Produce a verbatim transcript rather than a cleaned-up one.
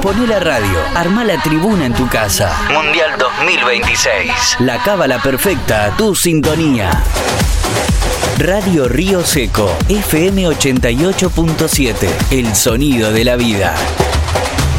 Poné la radio, armá la tribuna en tu casa. Mundial dos mil veintiséis. La cábala perfecta a tu sintonía. Radio Río Seco, F M ochenta y ocho punto siete. El sonido de la vida.